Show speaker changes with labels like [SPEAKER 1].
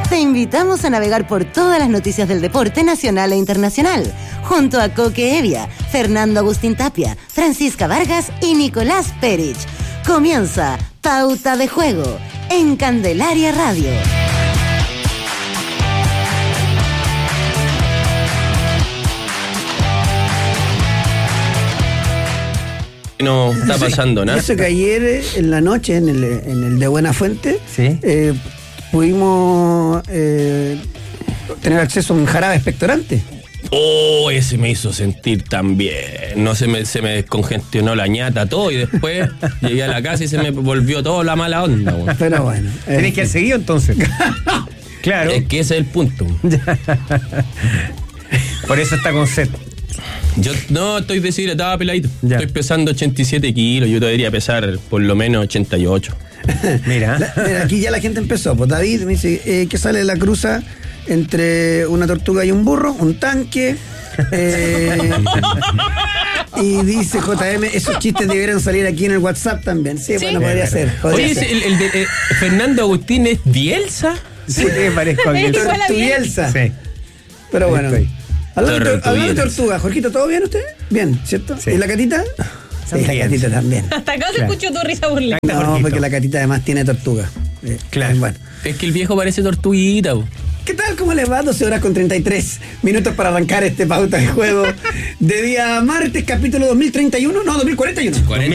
[SPEAKER 1] Te invitamos a navegar por todas las noticias del deporte nacional e internacional, junto a Coque Evia, Fernando Agustín Tapia, Francisca Vargas y Nicolás Perich. Comienza Pauta de Juego en Candelaria Radio.
[SPEAKER 2] No está pasando nada.
[SPEAKER 3] Eso que ayer en la noche, en el de Buena Fuente,
[SPEAKER 4] ¿sí?
[SPEAKER 3] Pudimos tener acceso a un jarabe expectorante.
[SPEAKER 2] Oh, ese me hizo sentir tan bien. No se me descongestionó la ñata todo y después llegué a la casa y se me volvió toda la mala onda. Bueno.
[SPEAKER 3] Pero bueno.
[SPEAKER 4] Tenés que haber seguido entonces. Claro.
[SPEAKER 2] Es que ese es el punto.
[SPEAKER 4] Por eso está con sed.
[SPEAKER 2] Yo no estoy deshidratado, peladito.
[SPEAKER 4] Ya.
[SPEAKER 2] Estoy pesando 87 kilos. Yo debería pesar por lo menos 88.
[SPEAKER 4] Mira.
[SPEAKER 3] Mira, aquí ya la gente empezó. Pues David me dice que sale de la cruza entre una tortuga y un burro, un tanque. Y dice JM, esos chistes deberían salir aquí en el WhatsApp también. Sí, bueno, podría ser.
[SPEAKER 2] Oye, el de Fernando Agustín es Bielsa.
[SPEAKER 4] Sí, parezco a Bielsa.
[SPEAKER 3] Tortuguelsa.
[SPEAKER 4] Sí.
[SPEAKER 3] Pero bueno.
[SPEAKER 4] Estoy.
[SPEAKER 3] Hablando de tortuga, Jorgito, ¿todo bien usted? Bien, ¿cierto?
[SPEAKER 4] Sí.
[SPEAKER 3] ¿Y la Catita? Sí, la Catita también.
[SPEAKER 5] Hasta acá se escuchó tu risa burlona.
[SPEAKER 3] No, porque la Catita además tiene tortuga.
[SPEAKER 4] Claro.
[SPEAKER 3] Bueno.
[SPEAKER 2] Es que el viejo parece tortuguita.
[SPEAKER 3] ¿Qué tal? ¿Cómo les va? 12 horas con 33 minutos para arrancar este Pauta de Juego de día martes, capítulo 2031. No, 2041.